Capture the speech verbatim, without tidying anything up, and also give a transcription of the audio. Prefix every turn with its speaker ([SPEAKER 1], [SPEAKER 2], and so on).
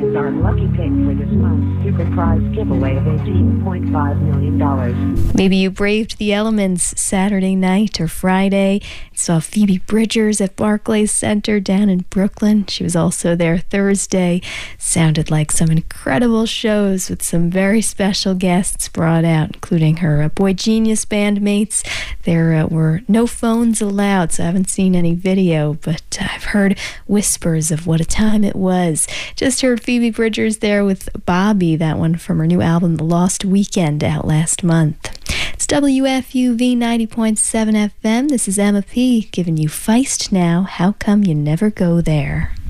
[SPEAKER 1] is our lucky pick for this month's super prize giveaway of eighteen point five million dollars.
[SPEAKER 2] Maybe you braved the elements Saturday night or Friday and saw Phoebe Bridgers at Barclays Center down in Brooklyn. She was also there Thursday. Sounded like some incredible shows with some very special guests brought out, including her uh, Boy Genius bandmates. There uh, were no phones allowed, so I haven't seen any video, but uh, I've heard whispers of what a time it was. Just heard Phoebe Bridgers there with Bobby, that one from her new album, The Lost Weekend, out last month. It's W F U V ninety point seven F M. This is Emma P. giving you Feist Now. How come you never go there?